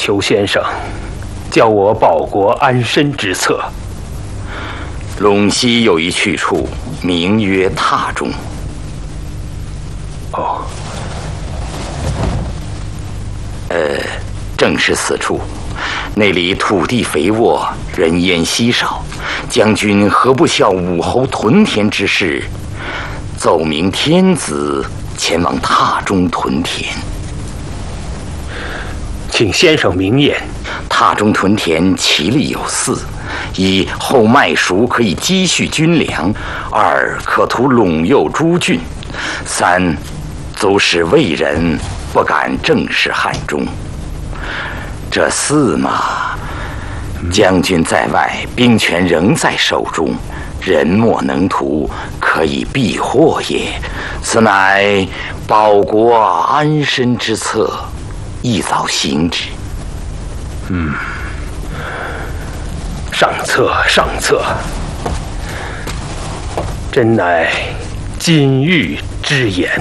求先生教我保国安身之策。 陇西有一去处，名曰榻中。 哦， 正是此处。那里土地肥沃，人烟稀少，将军何不效武侯屯田之事，奏明天子前往榻中屯田？ 请先生明言。 榻中屯田其利有四：一，后麦熟可以积蓄军粮；二，可图陇右诸郡；三，足使魏人不敢正视汉中。这四嘛，将军在外，兵权仍在手中，人莫能图，可以避祸也。此乃保国安身之策，宜早行之。 上策，上策，真乃金玉之言。